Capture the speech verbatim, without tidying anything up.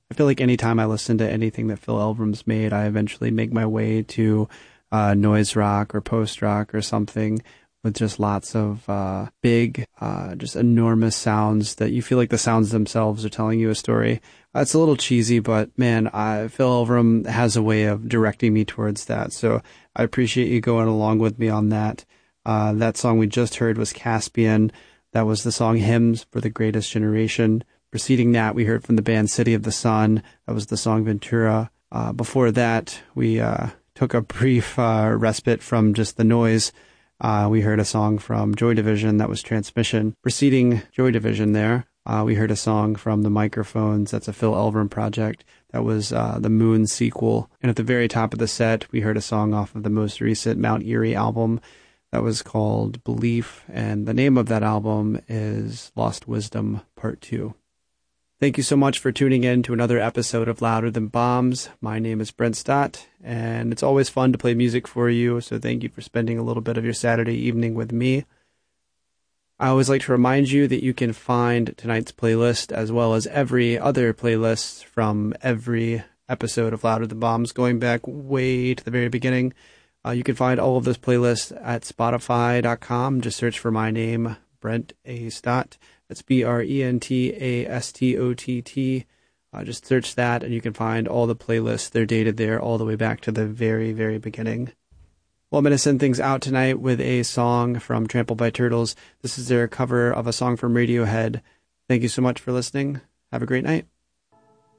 I feel like anytime I listen to anything that Phil Elverum's made, I eventually make my way to uh, noise rock or post rock or something with just lots of uh, big, uh, just enormous sounds that you feel like the sounds themselves are telling you a story. Uh, it's a little cheesy, but man, I, Phil Elverum has a way of directing me towards that. So I appreciate you going along with me on that. Uh, that song we just heard was Caspian. That was the song Hymns for the Greatest Generation. Preceding that, we heard from the band City of the Sun. That was the song Ventura. Uh, before that, we uh, took a brief uh, respite from just the noise. Uh, we heard a song from Joy Division. That was Transmission. Preceding Joy Division there, uh, we heard a song from The Microphones. That's a Phil Elverum project. That was uh, the Moon sequel. And at the very top of the set, we heard a song off of the most recent Mount Eerie album. That was called Belief. And the name of that album is Lost Wisdom Part two. Thank you so much for tuning in to another episode of Louder Than Bombs. My name is Brent Stott, and it's always fun to play music for you, so thank you for spending a little bit of your Saturday evening with me. I always like to remind you that you can find tonight's playlist as well as every other playlist from every episode of Louder Than Bombs going back way to the very beginning. Uh, you can find all of those playlists at spotify dot com. Just search for my name, Brent A. Stott. That's B R E N T A S T O T T. Uh, just search that and you can find all the playlists. They're dated there all the way back to the very, very beginning. Well, I'm going to send things out tonight with a song from Trampled by Turtles. This is their cover of a song from Radiohead. Thank you so much for listening. Have a great night.